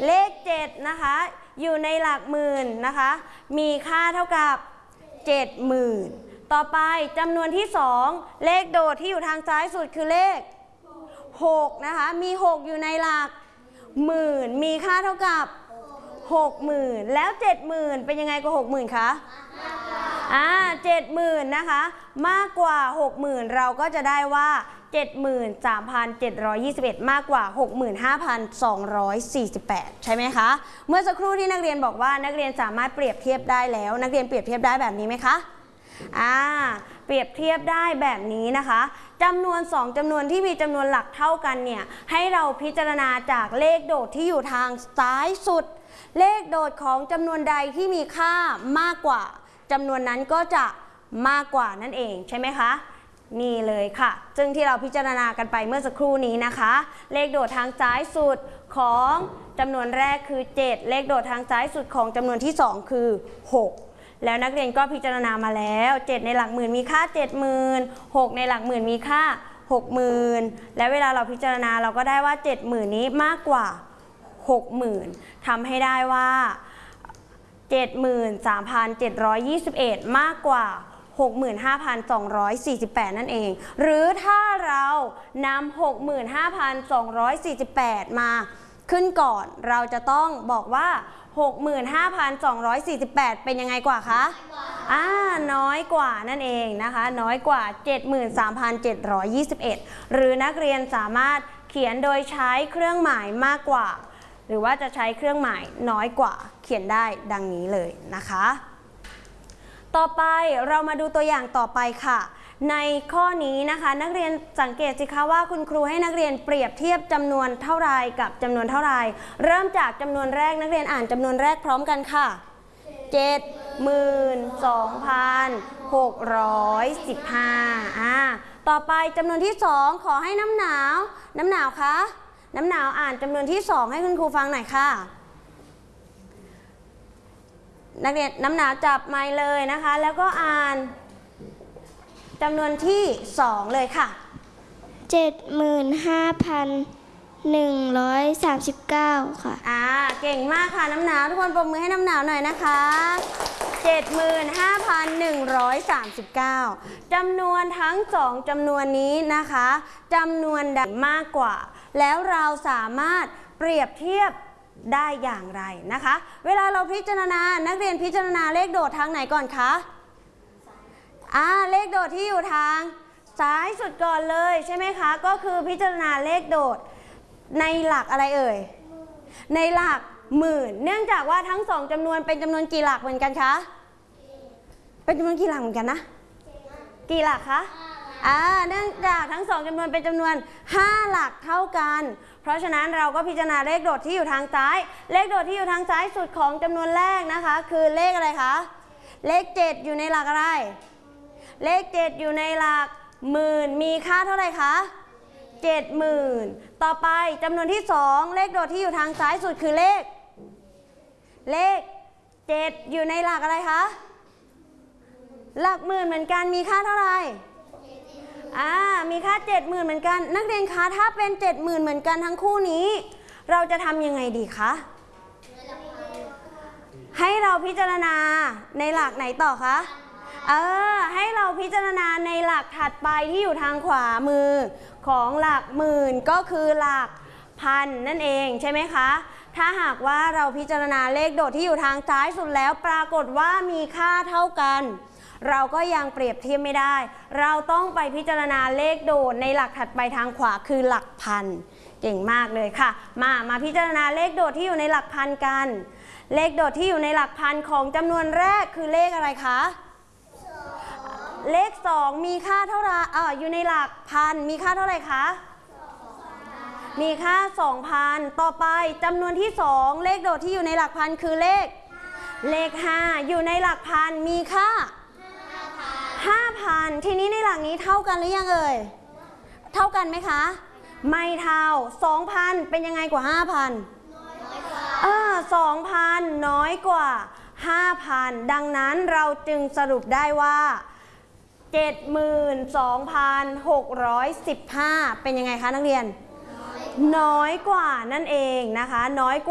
เลข7นะคะอยู่ในหลักหมื่นนะคะมีค่าเท่ากับ 70,000ต่อไปจำนวนที่2เลขโดดที่อยู่ทางซ้ายสุดคือเลข6นะคะมี6อยู่ในหลักหมื่นมีค่าเท่ากับ 60,000แล้ว 70,000เป็นยังไงกว่า 60,000 คะ70,000นะคะมากกว่า 60,000เราก็จะได้ว่า 73,721 มากกว่า 65,248 ใช่ไหมคะเมื่อสักครู่ที่นักเรียนบอกว่านักเรียนสามารถเปรียบเทียบได้แล้วนักเรียนเปรียบเทียบได้แบบนี้ไหมคะเปรียบเทียบได้แบบนี้นะคะจำนวน2จำนวนที่มีจำนวนหลักเท่ากันเนี่ยให้เราพิจารณาจากเลขโดดที่อยู่ทางซ้ายสุดเลขโดดของจำนวนใดที่มีค่ามากกว่าจำนวนนั้นก็จะมากกว่านั่นเองใช่ไหมคะนี่เลยค่ะซึ่งที่เราพิจารณากันไปเมื่อสักครู่นี้นะคะเลขโดดทางซ้ายสุดของจำนวนแรกคือ7เลขโดดทางซ้ายสุดของจำนวนที่2คือ6แล้วนักเรียนก็พิจารณามาแล้ว7ในหลักหมื่นมีค่า 70,000 6ในหลักหมื่นมีค่า 60,000และเวลาเราพิจารณาเราก็ได้ว่า 70,000 นี้มากกว่า 60,000ทำให้ได้ว่า 73,721 มากกว่า 65,248 นั่นเองหรือถ้าเรานำ 65,248 มาขึ้นก่อนเราจะต้องบอกว่า 65,248 เป็นยังไงกว่าคะน้อยกว่านั่นเองนะคะน้อยกว่า 73,721 หรือนักเรียนสามารถเขียนโดยใช้เครื่องหมายมากกว่าหรือว่าจะใช้เครื่องหมายน้อยกว่าเขียนได้ดังนี้เลยนะคะต่อไปเรามาดูตัวอย่างต่อไปค่ะในข้อนี้นะคะนักเรียนสังเกตสิคะว่าคุณครูให้นักเรียนเปรียบเทียบจำนวนเท่าไรกับจำนวนเท่าไรเริ่มจากจำนวนแรกนักเรียนอ่านจำนวนแรกพร้อมกันค่ะ 72,615 ต่อไปจำนวนที่2ขอให้น้ำหนาวคะน้ำหนาวอ่านจำนวนที่2ให้คุณครูฟังหน่อยค่ะนักเรียนน้ำหนาวจับไมค์เลยนะคะแล้วก็อ่านจำนวนที่2เลยค่ะ 75,139 ค่ะเก่งมากค่ะน้ำหนาวทุกคนปรบมือให้น้ำหนาวหน่อยนะคะ 75,139 จำนวนทั้ง2จำนวนนี้นะคะจำนวนใดมากกว่าแล้วเราสามารถเปรียบเทียบได้อย่างไรนะคะเวลาเราพิจารณานักเรียนพิจารณาเลขโดดทางไหนก่อนคะเลขโดดที่อยู่ทางซ้ายสุดก่อนเลยใช่ไหมคะก็คือพิจารณาเลขโดดในหลักอะไรเอ่ยในหลักหมื่นเนื่องจากว่าทั้ง2จำนวนเป็นจำนวนกี่หลักเหมือนกันคะเป็นจำนวนกี่หลักเหมือนกันนะกี่หลักคะเนื่องจากทั้ง2จำนวนเป็นจำนวน5หลักเท่ากันเพราะฉะนั้นเราก็พิจารณาเลขโดดที่อยู่ทางซ้ายเลขโดดที่อยู่ทางซ้ายสุดของจำนวนแรกนะคะคือเลขอะไรคะเลข7อยู่ในหลักอะไรเลข7อยู่ในหลักหมื่นมีค่าเท่าไหร่คะ 70,000ต่อไปจำนวนที่2เลขโดดที่อยู่ทางซ้ายสุดคือเลข7อยู่ในหลักอะไรคะหลักหมื่นเหมือนกันมีค่าเท่าไหร่มีค่า 70,000 เหมือนกันนักเรียนคะถ้าเป็น 70,000 เหมือนกันทั้งคู่นี้เราจะทำยังไงดีคะให้เราพิจารณาในหลักไหนต่อคะให้เราพิจารณาในหลักถัดไปที่อยู่ทางขวามือของหลักหมื่นก็คือหลักพันนั่นเองใช่ไหมคะถ้าหากว่าเราพิจารณาเลขโดดที่อยู่ทางซ้ายสุดแล้วปรากฏว่ามีค่าเท่ากันเราก็ยังเปรียบเทียบไม่ได้เราต้องไปพิจารณาเลขโดดในหลักถัดไปทางขวาคือหลักพันเก่งมากเลยค่ะมาพิจารณาเลขโดดที่อยู่ในหลักพันกันเลขโดดที่อยู่ในหลักพันของจำนวนแรกคือเลขอะไรคะเลข2มีค่าเท่าไหร่อยู่ในหลักพันมีค่าเท่าไหร่คะมีค่า 2,000 ต่อไปจำนวนที่2เลขโดดที่อยู่ในหลักพันคือเลข5อยู่ในหลักพันมีค่า 5,000 ทีนี้ในหลักนี้เท่ากันหรือยังเอ่ยเท่ากันไหมคะไม่เท่า 2,000 เป็นยังไงกว่า 5,000 2,000 น้อยกว่า 5,000 ดังนั้นเราจึงสรุปได้ว่า 72,615 เป็นยังไงคะนักเรียนน้อยกว่านั่นเองนะคะน้อยกว่า